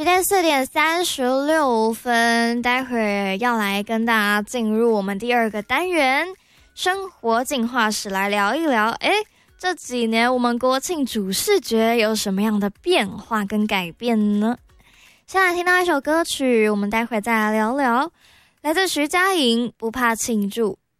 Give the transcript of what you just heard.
时间4:36，待会儿要来跟大家进入我们第二个单元生活进化史，来聊一聊这几年我们国庆主视觉有什么样的变化跟改变呢？先来听到一首歌曲，我们待会再来聊聊，来自徐佳莹《不怕庆祝》，